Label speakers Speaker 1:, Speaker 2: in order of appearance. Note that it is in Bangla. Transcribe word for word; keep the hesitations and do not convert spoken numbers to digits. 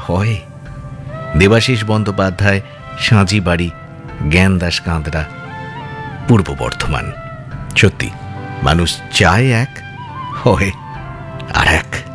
Speaker 1: হয়? দেবাশিস বন্দ্যোপাধ্যায়, সাঁজি বাড়ি, জ্ঞানদাস কাঁদরা, পূর্ব বর্ধমান। সত্যি, মানুষ চায় এক, হয় আর এক।